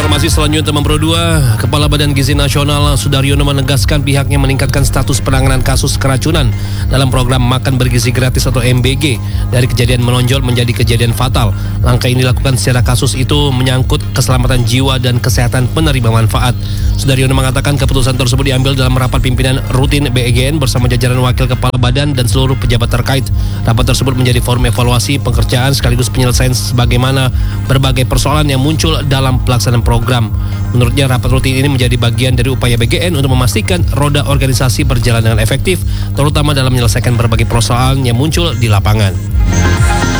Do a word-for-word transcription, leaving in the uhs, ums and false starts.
Informasi selanjutnya Member dua, Kepala Badan Gizi Nasional Sudaryono menegaskan pihaknya meningkatkan status penanganan kasus keracunan dalam program Makan Bergizi Gratis atau M B G dari kejadian menonjol menjadi kejadian fatal. Langkah ini dilakukan secara kasus itu menyangkut keselamatan jiwa dan kesehatan penerima manfaat. Sudaryono mengatakan keputusan tersebut diambil dalam rapat pimpinan rutin B E G N bersama jajaran wakil kepala badan dan seluruh pejabat terkait. Rapat tersebut menjadi forum evaluasi pengerjaan sekaligus penyelesaian sebagaimana berbagai persoalan yang muncul dalam pelaksanaan program. Menurutnya rapat rutin ini menjadi bagian dari upaya B G N untuk memastikan roda organisasi berjalan dengan efektif, terutama dalam menyelesaikan berbagai persoalan yang muncul di lapangan.